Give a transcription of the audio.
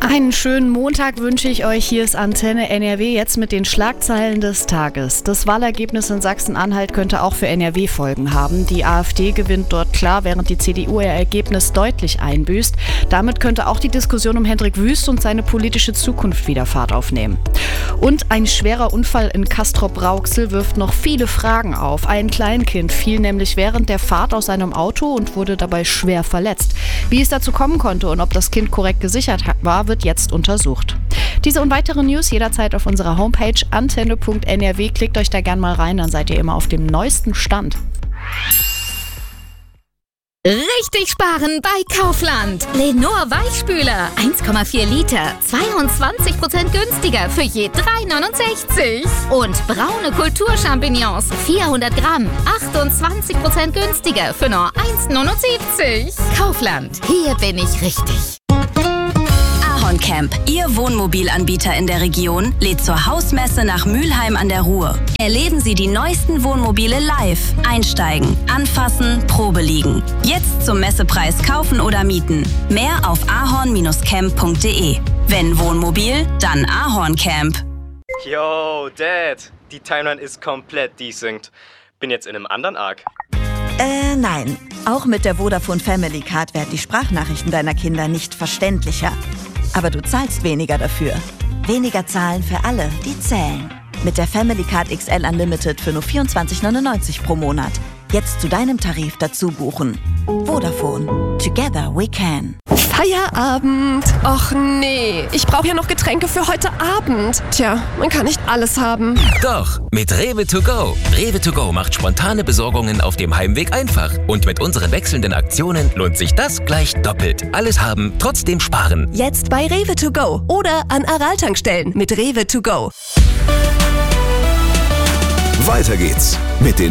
Einen schönen Montag wünsche ich euch. Hier ist Antenne NRW, jetzt mit den Schlagzeilen des Tages. Das Wahlergebnis in Sachsen-Anhalt könnte auch für NRW Folgen haben. Die AfD gewinnt dort klar, während die CDU ihr Ergebnis deutlich einbüßt. Damit könnte auch die Diskussion um Hendrik Wüst und seine politische Zukunft wieder Fahrt aufnehmen. Und ein schwerer Unfall in Castrop-Rauxel wirft noch viele Fragen auf. Ein Kleinkind fiel nämlich während der Fahrt aus seinem Auto und wurde dabei schwer verletzt. Wie es dazu kommen konnte und ob das Kind korrekt gesichert war, wird jetzt untersucht. Diese und weitere News jederzeit auf unserer Homepage antenne.nrw. Klickt euch da gern mal rein, dann seid ihr immer auf dem neuesten Stand. Richtig sparen bei Kaufland. Lenor Weichspüler 1,4 Liter, 22% günstiger für je 3,69. Und braune Kulturchampignons 400 Gramm, 28% günstiger für nur 1,79. Kaufland, hier bin ich richtig. Camp, Ihr Wohnmobilanbieter in der Region, lädt zur Hausmesse nach Mülheim an der Ruhr. Erleben Sie die neuesten Wohnmobile live. Einsteigen, anfassen, Probe liegen. Jetzt zum Messepreis kaufen oder mieten. Mehr auf ahorn-camp.de. Wenn Wohnmobil, dann Ahorn Camp. Yo, Dad, die Timeline ist komplett desynced. Bin jetzt in einem anderen Arc. Nein. Auch mit der Vodafone Family Card werden die Sprachnachrichten deiner Kinder nicht verständlicher. Aber du zahlst weniger dafür. Weniger zahlen für alle, die zählen. Mit der Family Card XL Unlimited für nur 24,99 pro Monat. Jetzt zu deinem Tarif dazu buchen. Vodafone. Together we can. Feierabend. Och nee, ich brauche ja noch Getränke für heute Abend. Tja, man kann nicht alles haben. Doch, mit Rewe to go. Rewe to go macht spontane Besorgungen auf dem Heimweg einfach. Und mit unseren wechselnden Aktionen lohnt sich das gleich doppelt. Alles haben, trotzdem sparen. Jetzt bei Rewe to go oder an Aral-Tankstellen mit Rewe to go. Weiter geht's mit den